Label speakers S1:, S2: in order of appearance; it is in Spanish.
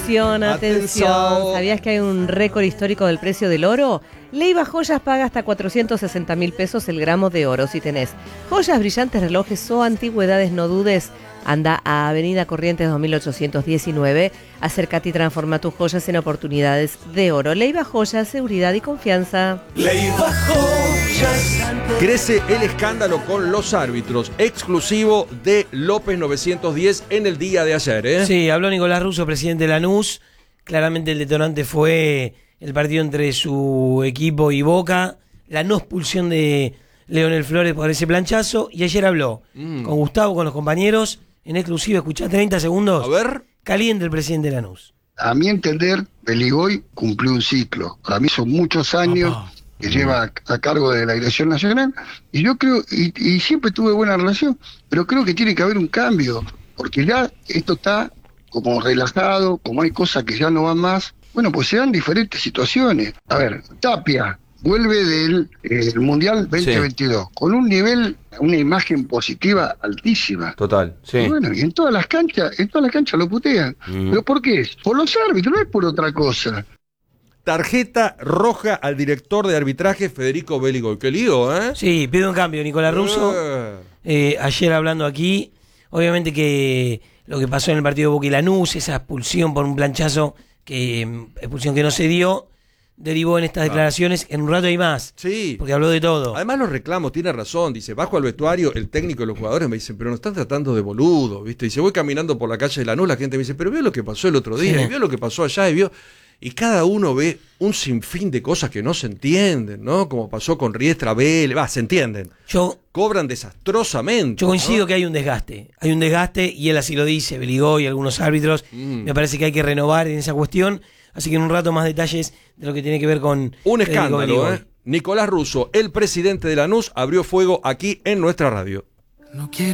S1: Atención. ¿Sabías que hay un récord histórico del precio del oro? Leiva Joyas paga hasta 460.000 pesos el gramo de oro. Si tenés joyas, brillantes, relojes o antigüedades, no dudes. Anda a Avenida Corrientes 2819. Acércate y transforma tus joyas en oportunidades de oro. Leiva Joyas, seguridad y confianza.
S2: Leiva Joyas.
S3: Crece el escándalo con los árbitros, exclusivo de López 910 en el día de ayer, ¿eh?
S4: Sí, habló Nicolás Russo, presidente de Lanús. Claramente el detonante fue el partido entre su equipo y Boca, la no expulsión de Leonel Flores por ese planchazo, y ayer habló con Gustavo, con los compañeros, en exclusiva. Escuchá 30 segundos.
S3: A ver.
S4: Caliente el presidente de Lanús.
S5: A mi entender, Beligoy cumplió un ciclo. Para mí son muchos años que lleva a cargo de la dirección nacional, y yo creo, y siempre tuve buena relación, pero creo que tiene que haber un cambio, porque ya esto está como relajado, como hay cosas que ya no van más. Bueno, pues se dan diferentes situaciones. A ver, Tapia vuelve del Mundial 2022 con un nivel, una imagen positiva altísima.
S3: Total, sí.
S5: Y bueno, y en todas las canchas lo putean. ¿Pero por qué? Por los árbitros, no es por otra cosa.
S3: Tarjeta roja al director de arbitraje Federico Beligoy. Qué lío, ¿eh?
S4: Sí, pide un cambio Nicolás Russo. Ayer hablando aquí, obviamente que lo que pasó en el partido de Boca y Lanús, esa expulsión por un planchazo, expulsión que no se dio, derivó en estas declaraciones. En un rato hay más.
S3: Sí.
S4: Porque habló de todo.
S3: Además los reclamos, tiene razón. Dice, bajo al vestuario, el técnico y los jugadores me dicen, pero nos están tratando de boludo, ¿viste? Dice, voy caminando por la calle de Lanús, la gente me dice, pero vio lo que pasó el otro día, y vio lo que pasó allá, y cada uno ve un sinfín de cosas que no se entienden, ¿no? Como pasó con Riestra, Vélez, se entienden. Cobran desastrosamente.
S4: Yo coincido,
S3: ¿no?
S4: Que hay un desgaste. Hay un desgaste, y él así lo dice, Beligoy y algunos árbitros. Me parece que hay que renovar en esa cuestión. Así que en un rato más detalles de lo que tiene que ver con
S3: un escándalo, ¿eh? Nicolás Russo, el presidente de Lanús, abrió fuego aquí en nuestra radio.
S2: No quiero